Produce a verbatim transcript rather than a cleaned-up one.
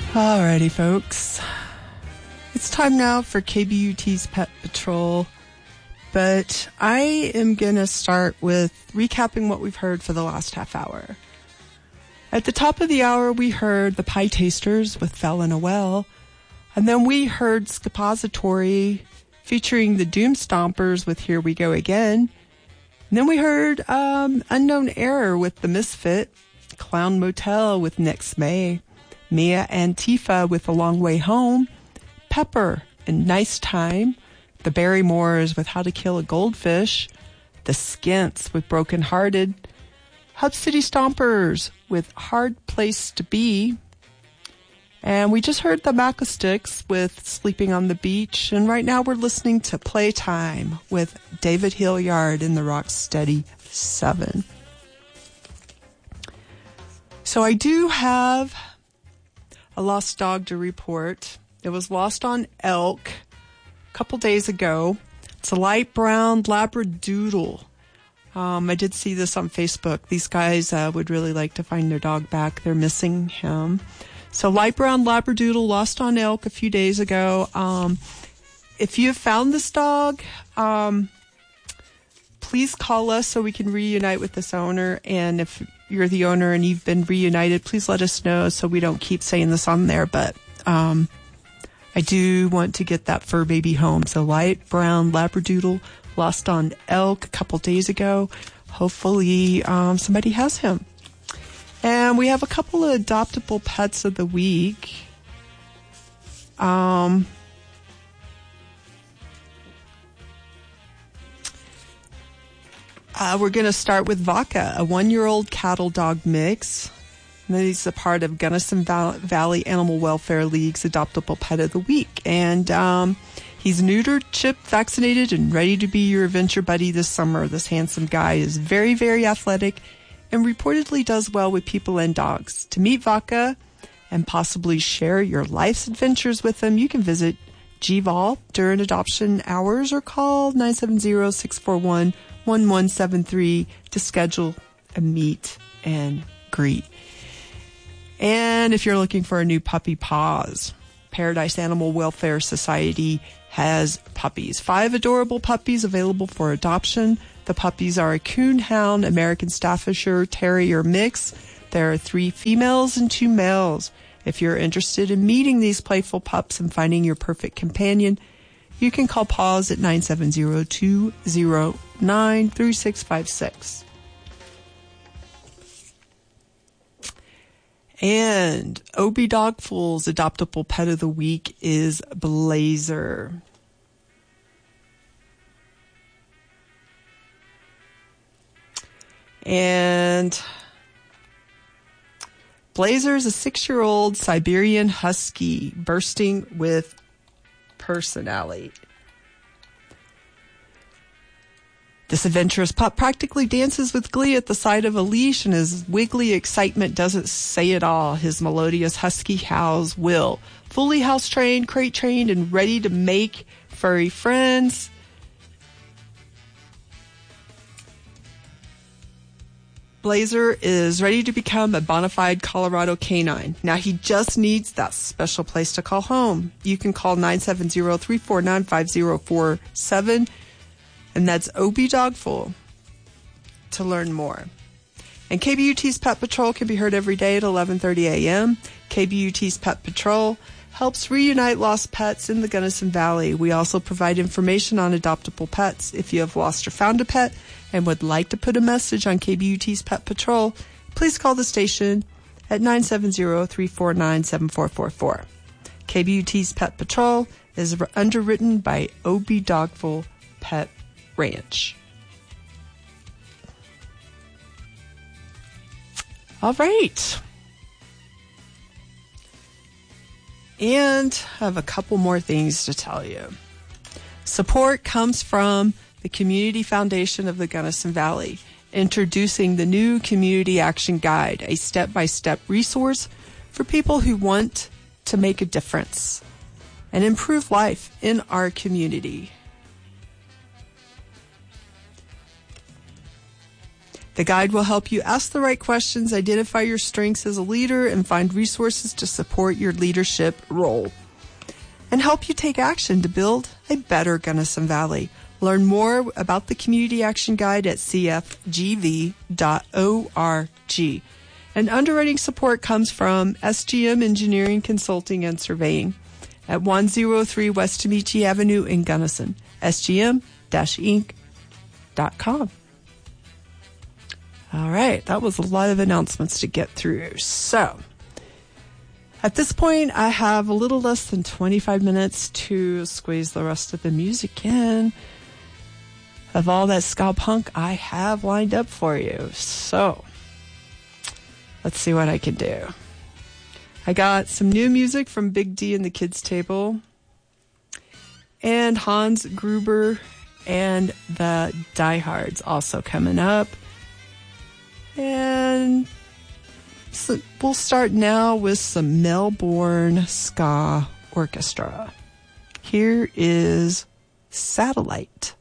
Alrighty, folks. It's time now for K B U T's Pet Patrol, but I am going to start with recapping what we've heard for the last half hour. At the top of the hour, we heard the Pie Tasters with Fell in a Well, and then we heard Scapository featuring the Doom Stompers with Here We Go Again. And then we heard um, Unknown Error with The Misfit, Clown Motel with Next May, Mia Antifa with A Long Way Home, Pepper and Nice Time, the Barrymores with How to Kill a Goldfish, the Skints with Broken Hearted, Hub City Stompers with Hard Place to Be, and we just heard the Macosticks with Sleeping on the Beach, and right now we're listening to Playtime with David Hilliard in the Rocksteady seven. So I do have a lost dog to report. It was lost on Elk a couple days ago. It's a light brown Labradoodle. Um, I did see this on Facebook. These guys uh, would really like to find their dog back. They're missing him. So light brown Labradoodle lost on Elk a few days ago. Um, if you have found this dog, um, please call us so we can reunite with this owner. And if you're the owner and you've been reunited, please let us know so we don't keep saying this on there. But um, I do want to get that fur baby home. So light brown Labradoodle lost on Elk a couple days ago. Hopefully um, somebody has him. And we have a couple of adoptable pets of the week. Um, uh, we're going to start with Vaca, a one-year-old cattle dog mix. And he's a part of Gunnison Valley Animal Welfare League's Adoptable Pet of the Week. And um, he's neutered, chipped, vaccinated, and ready to be your adventure buddy this summer. This handsome guy is very, very athletic and reportedly does well with people and dogs. To meet Vaca and possibly share your life's adventures with him, you can visit G V A L during adoption hours or call nine seven zero, six four one, one one seven three to schedule a meet and greet. And if you're looking for a new puppy, pause. Paradise Animal Welfare Society has puppies. Five adorable puppies available for adoption. The puppies are a Coonhound, American Staffordshire Terrier mix. There are three females and two males. If you're interested in meeting these playful pups and finding your perfect companion, you can call Paws at nine seven zero, two zero nine, three six five six. And Obie Dogful's adoptable pet of the week is Blazer. And Blazer is a six-year-old Siberian Husky bursting with personality. This adventurous pup practically dances with glee at the sight of a leash, and his wiggly excitement doesn't say it all. His melodious husky howls will. Fully house-trained, crate-trained, and ready to make furry friends. Blazer is ready to become a bona fide Colorado canine. Now he just needs that special place to call home. You can call nine seven zero, three four nine, five zero four seven, and that's Obie Dogful, to learn more. And K B U T's Pet Patrol can be heard every day at eleven thirty a.m. K B U T's Pet Patrol helps reunite lost pets in the Gunnison Valley. We also provide information on adoptable pets. If you have lost or found a pet and would like to put a message on K B U T's Pet Patrol, please call the station at nine seven zero, three four nine, seven four four four. K B U T's Pet Patrol is underwritten by Obie Dogful Pet Ranch. All right. And I have a couple more things to tell you. Support comes from the Community Foundation of the Gunnison Valley, introducing the new Community Action Guide, a step-by-step resource for people who want to make a difference and improve life in our community. The guide will help you ask the right questions, identify your strengths as a leader, and find resources to support your leadership role, and help you take action to build a better Gunnison Valley. Learn more about the Community Action Guide at c f g v dot org. And underwriting support comes from S G M Engineering Consulting and Surveying at one oh three West Tamichi Avenue in Gunnison, s g m dash inc dot com. All right, that was a lot of announcements to get through. So, at this point, I have a little less than twenty-five minutes to squeeze the rest of the music in of all that ska punk I have lined up for you. So, let's see what I can do. I got some new music from Big D and the Kids Table, and Hans Gruber and the Diehards also coming up. And so we'll start now with some Melbourne Ska Orchestra. Here is Satellite.